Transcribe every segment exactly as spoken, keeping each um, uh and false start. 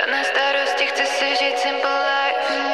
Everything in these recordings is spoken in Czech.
Žádné starosti, chci si žít simple life.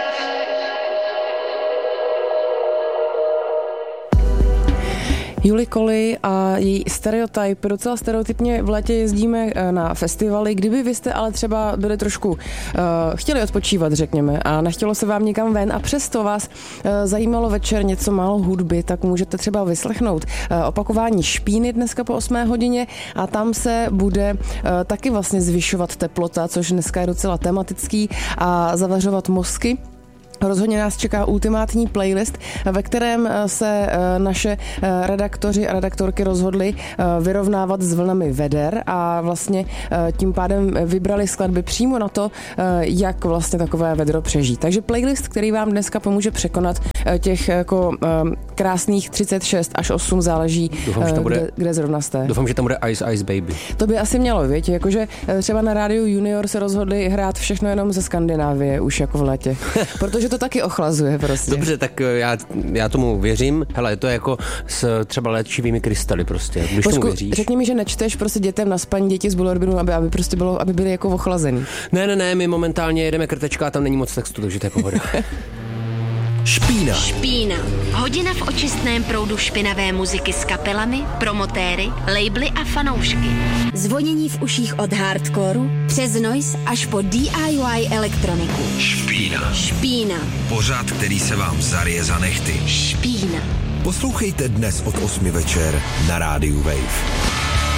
Julie Coley a její Stereotype. Docela stereotypně v létě jezdíme na festivaly. Kdyby vy jste ale třeba byli trošku uh, chtěli odpočívat, řekněme, a nechtělo se vám někam ven a přesto vás uh, zajímalo večer něco málo hudby, tak můžete třeba vyslechnout uh, opakování Špíny dneska po osmé hodině a tam se bude uh, taky vlastně zvyšovat teplota, což dneska je docela tematický, a zavařovat mozky. Rozhodně nás čeká ultimátní playlist, ve kterém se naše redaktoři a redaktorky rozhodli vyrovnávat s vlnami veder a vlastně tím pádem vybrali skladby přímo na to, jak vlastně takové vedro přežít. Takže playlist, který vám dneska pomůže překonat těch jako krásných třicet šest až osm, záleží, doufám, že bude, kde, kde zrovna jste. Doufám, že tam bude Ice Ice Baby. To by asi mělo, věď? Jakože třeba na rádiu Junior se rozhodli hrát všechno jenom ze Skandinávie už jako v létě. Protože to taky ochlazuje prostě. Dobře, tak já, já tomu věřím. Hele, to je jako s třeba léčivými krystaly prostě. Když Počku, tomu věříš. Řekni mi, že nečteš prostě dětem na spaní děti z Bullerbinu, aby, aby prostě bylo, aby byli jako ochlazený. Ne, ne, ne, my momentálně jedeme krtečka a tam není moc textu, takže to je pohoda. Špína. Špína. Hodina v očistném proudu špinavé muziky s kapelami, promotéry, labely a fanoušky. Zvonění v uších od hardcoreu přes noise až po D I Y elektroniku. Špína. Špína. Pořad, který se vám zaryje za nechty. Špína. Poslouchejte dnes od osmi večer na rádiu Wave.